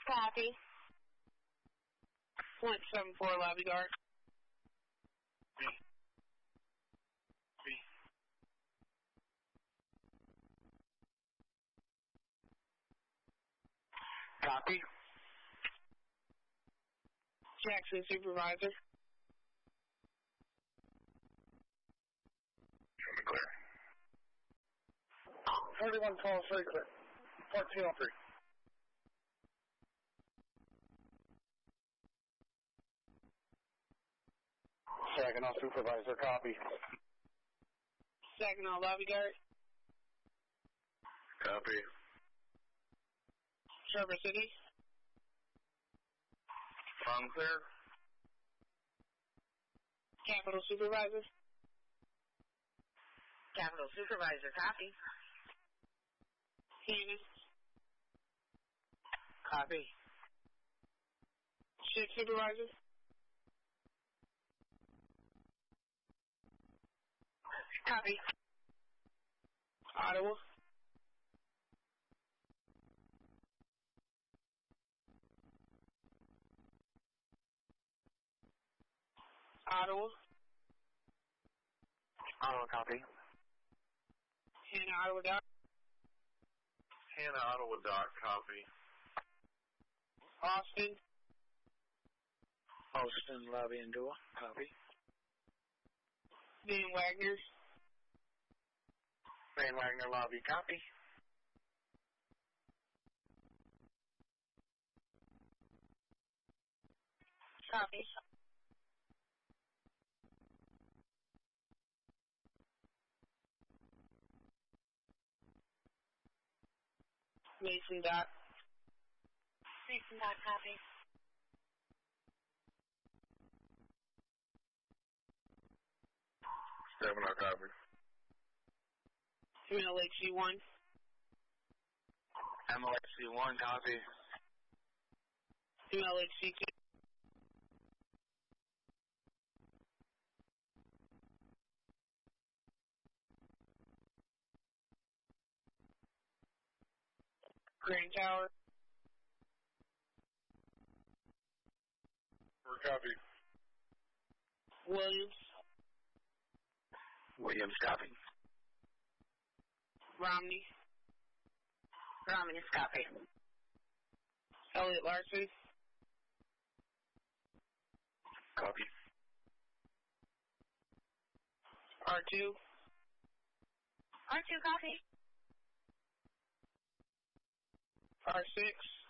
Copy. 0.74 lobby guard. B. Copy. Jackson supervisor. Show me clear. 4112 straight clear. 1403. Saginaw supervisor, copy. Saginaw lobby guard. Copy. Traverse City. Phone clear. Capital supervisor. Capital supervisor, copy. Hannah. Copy. Shift supervisor. Copy. Ottawa. Ottawa. Ottawa, copy. Hannah, Ottawa dock. Hannah, Ottawa dock, copy. Austin. Austin, lobby and door, copy. Van Wagner. Van Wagner, lobby, copy. Copy. Mason dock. Mason dock, copy. Stamina, copy. MLHC1. MLXC1, copy. MLHC2. Grand Tower. We're copy. Williams. Williams, copy. Romney. Romney, copy. Elliott Larson. Copy. R2. R2, copy. R6.